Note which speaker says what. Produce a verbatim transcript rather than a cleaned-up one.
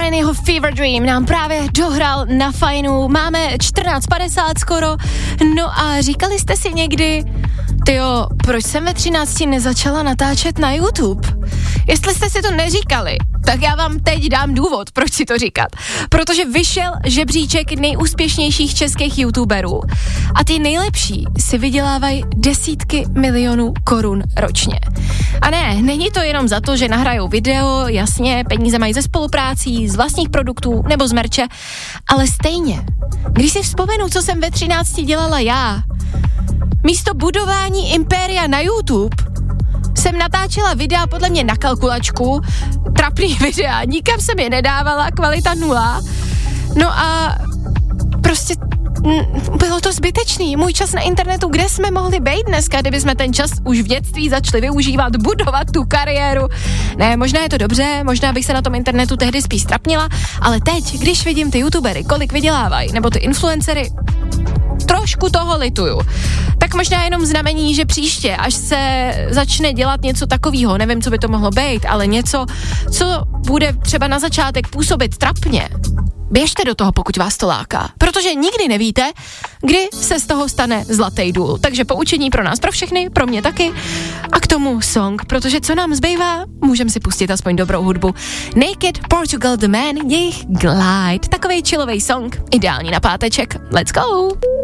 Speaker 1: Sheeran, jeho Fever Dream nám právě dohrál na fajnu. Máme čtrnáct padesát skoro. No a říkali jste si někdy, tyjo, proč jsem ve třinácti nezačala natáčet na YouTube? Jestli jste si to neříkali, tak já vám teď dám důvod, proč si to říkat. Protože vyšel žebříček nejúspěšnějších českých youtuberů a ty nejlepší si vydělávají desítky milionů korun ročně. A ne, není to jenom za to, že nahrajou video, jasně, peníze mají ze spoluprácí, z vlastních produktů nebo z merče, ale stejně, když si vzpomenu, co jsem ve třinácti dělala já, místo budování impéria na YouTube jsem natáčela videa podle mě na kalkulačku, trapný videa, nikam jsem je nedávala, kvalita nula. No a prostě m, bylo to zbytečný. Můj čas na internetu, kde jsme mohli být dneska, kdyby jsme ten čas už v dětství začali využívat, budovat tu kariéru. Ne, možná je to dobře, možná bych se na tom internetu tehdy spíš strapnila, ale teď, když vidím ty youtubery, kolik vydělávají, nebo ty influencery, trošku toho lituju. Tak možná jenom znamení, že příště, až se začne dělat něco takového, nevím, co by to mohlo být, ale něco, co bude třeba na začátek působit trapně, běžte do toho, pokud vás to láká. Protože nikdy nevíte, kdy se z toho stane zlatý důl. Takže poučení pro nás, pro všechny, pro mě taky. A k tomu song, protože co nám zbývá, můžeme si pustit aspoň dobrou hudbu. Naked Portugal The Man, jejich Glide. Takovej chillový song, ideální na páteček. Let's go!